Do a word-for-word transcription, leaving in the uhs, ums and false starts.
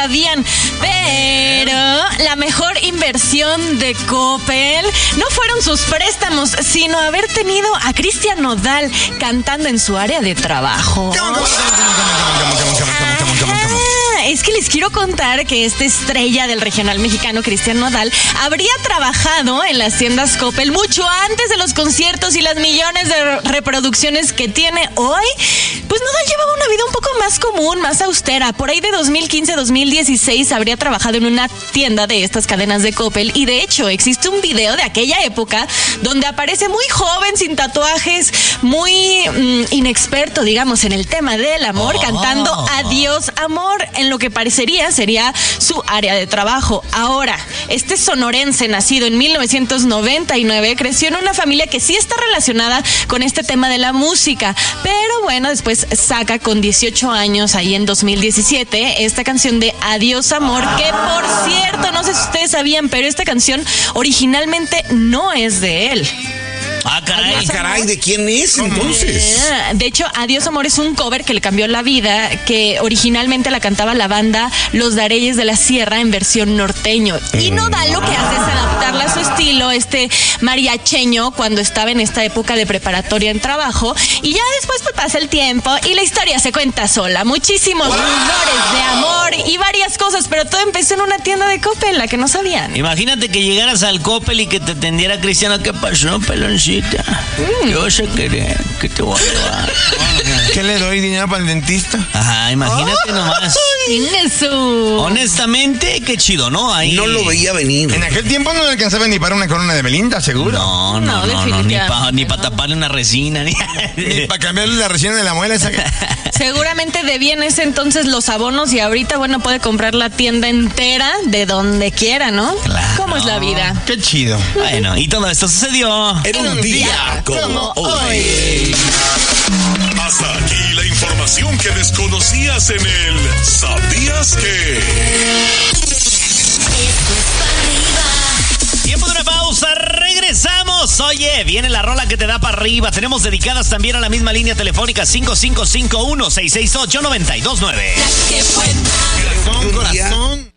sabían, pero la mejor inversión de Coppel no fueron sus préstamos, sino haber tenido a Cristian Nodal cantando en su área de trabajo. Ah, es que les quiero contar que esta estrella del regional mexicano, Cristian Nodal, habría trabajado en las tiendas Coppel mucho antes de los conciertos y las millones de reproducciones que tiene hoy. Pues Nodal llevaba una vida un poco más común, más austera. Por ahí de dos mil quince a dos mil dieciséis habría trabajado en una tienda de estas cadenas de Coppel, y de hecho existe un video de aquella época donde aparece muy joven, sin tatuajes, muy mmm, inexperto, digamos, en el tema del amor, oh. cantando Adiós Amor, en lo que parecería sería su área de trabajo. Ahora, este sonorense, nacido en mil novecientos noventa y nueve, creció en una familia que sí está relacionada con este tema de la música, pero bueno, después saca con dieciocho años, ahí en dos mil diecisiete, esta canción de Adiós Amor, que por cierto, no sé si ustedes sabían, pero esta canción originalmente no es de él. Ah, caray. Ah, caray, ¿de quién es entonces? De hecho, Adiós Amor es un cover que le cambió la vida, que originalmente la cantaba la banda Los Dareyes de la Sierra en versión norteño. Y Nodal lo que hace es adaptarla a su estilo, este mariacheño, cuando estaba en esta época de preparatoria en trabajo. Y ya después pues pasa el tiempo y la historia se cuenta sola. Muchísimos wow. rumores de amor y varias cosas, pero todo empezó en una tienda de Coppel, la que no sabían. Imagínate que llegaras al Coppel y que te atendiera Cristiano. ¿Qué pasó, peloncito? Mm. Yo sé que, que te voy a llevar. ¿Qué le doy dinero para el dentista? Ajá, imagínate oh, nomás. Eso. Honestamente, qué chido, ¿no? Ahí... No lo veía venir. En aquel tiempo no le alcanzaba ni para una corona de Belinda, seguro. No, no, no, no, no ni para ni pa taparle una resina, ni, ni para cambiarle la resina de la muela esa que... Seguramente debía en ese entonces los abonos y ahorita, bueno, puede comprar la tienda entera de donde quiera, ¿no? Claro. ¿Cómo es la vida? Qué chido. Bueno, y todo esto sucedió en un día, día como, como hoy. Hasta aquí la información que desconocías en el ¿Sabías que? Tiempo de una pausa, regresamos. Oye, viene la rola que te da para arriba. Tenemos dedicadas también a la misma línea telefónica cinco cinco cinco uno, seis seis ocho, nueve dos nueve. Corazón, corazón.